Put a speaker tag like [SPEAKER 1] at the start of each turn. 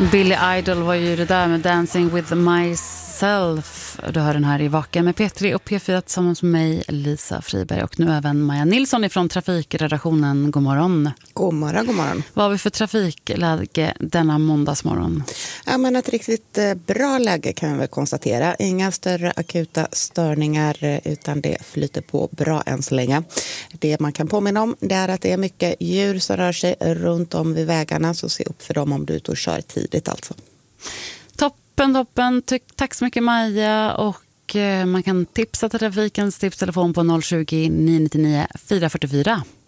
[SPEAKER 1] Billy Idol var ju det där med Dancing with myself. Du hör den här i Vaken med Petri och P4 tillsammans med mig, Lisa Friberg, och nu även Maja Nilsson ifrån trafikredaktionen. God morgon.
[SPEAKER 2] God morgon, god morgon.
[SPEAKER 1] Vad har vi för trafikläge denna måndagsmorgon?
[SPEAKER 2] Ja, men ett riktigt bra läge kan vi väl konstatera. Inga större akuta störningar utan det flyter på bra än så länge. Det man kan påminna om det är att det är mycket djur som rör sig runt om vid vägarna, så se upp för dem om du är ute och kör tidigt alltså.
[SPEAKER 1] Toppen. Tack så mycket Maja, och man kan tipsa till trafikens tipstelefon på 020 999 444.